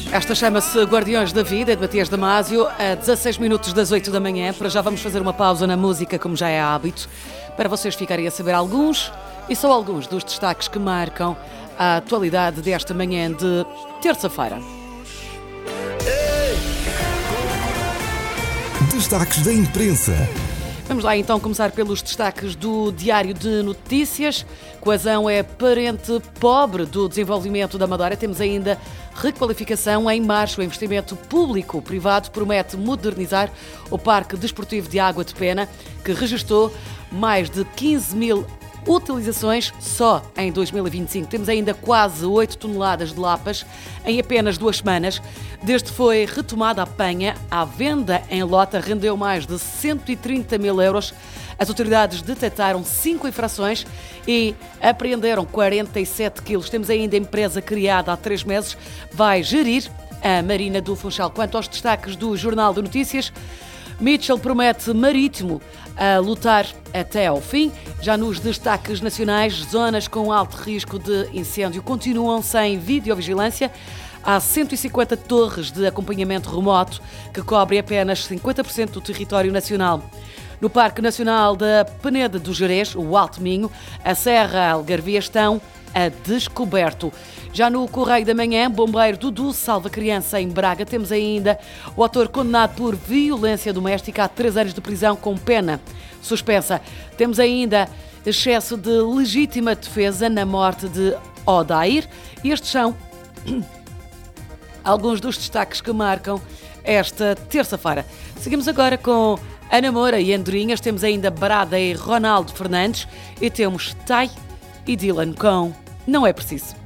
Esta chama-se Guardiões da Vida, é de Matias Damasio, a 16 minutos das 8 da manhã. Para já vamos fazer uma pausa na música, como já é hábito, para vocês ficarem a saber alguns, e só alguns, dos destaques que marcam a atualidade desta manhã de terça-feira. Destaques da imprensa. Vamos lá então começar pelos destaques do Diário de Notícias. Coesão é parente pobre do desenvolvimento da Madeira. Temos ainda requalificação em marcha. O investimento público-privado promete modernizar o Parque Desportivo de Água de Pena, que registrou mais de 15 mil utilizações só em 2025. Temos ainda quase 8 toneladas de lapas em apenas 2 semanas. Desde que foi retomada a penha, a venda em lota rendeu mais de 130 mil euros. As autoridades detectaram 5 infrações e apreenderam 47 quilos. Temos ainda a empresa criada há 3 meses, vai gerir a Marina do Funchal. Quanto aos destaques do Jornal de Notícias, Mitchell promete Marítimo a lutar até ao fim. Já nos destaques nacionais, zonas com alto risco de incêndio continuam sem videovigilância. Há 150 torres de acompanhamento remoto que cobrem apenas 50% do território nacional. No Parque Nacional da Peneda do Gerês, o Alto Minho, a Serra Algarvia estão a descoberto. Já no Correio da Manhã, bombeiro Dudu salva criança em Braga. Temos ainda o autor condenado por violência doméstica a 3 anos de prisão com pena suspensa. Temos ainda excesso de legítima defesa na morte de Odair. Estes são alguns dos destaques que marcam esta terça-feira. Seguimos agora com Ana Moura e Andorinhas. Temos ainda Brada e Ronaldo Fernandes. E temos Tai e Dylan com Não É Preciso.